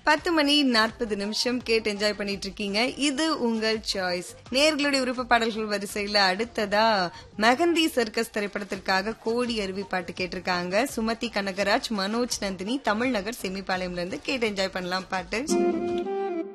10 மணி 40 நிமிஷம் கேட்டு என்ஜாய் பண்ணிட்டு இருக்கீங்க. இது உங்கள் சாய்ஸ். நேர்களுடைய விருப்ப பாடல்கள் வரிசையில அடுத்ததா மெஹந்தி சர்க்கஸ் திரைப்படத்திற்காக கோடி அருவி பாட்டு கேட்டிருக்காங்க. சுமதி கனகராஜ், மனோஜ் நந்தினி, தமிழ்நகர் செமிபாளையம்ல இருந்து கேட்டு என்ஜாய் பண்ணலாம் பாட்டு.